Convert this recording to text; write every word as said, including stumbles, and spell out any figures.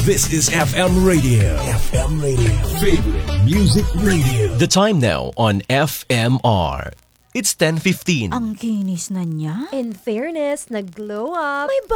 This is F M Radio. F M Radio. Favorite Music Radio. The time now on F M R. It's ten fifteen. Ang kinis na niya. In fairness, nag-glow up. May